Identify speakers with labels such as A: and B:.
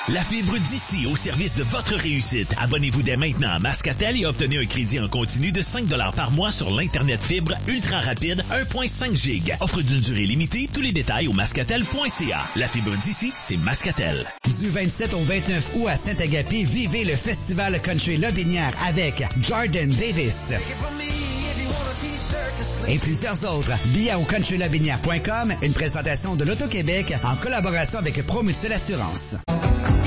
A: La fibre d'ici au service de votre réussite. Abonnez-vous dès maintenant à Mascatel et obtenez un crédit en continu de 5 $ par mois sur l'Internet fibre ultra rapide 1.5 G. Offre d'une durée limitée. Tous les détails au mascatel.ca. La fibre d'ici, c'est Mascatel.
B: Du 27 au 29 août à Saint-Agapi, vivez le Festival Country Lobinière avec Jordan Davis et plusieurs autres. Billets au countrylobinière.com, une présentation de l'Auto-Québec en collaboration avec Promutuelle Assurance.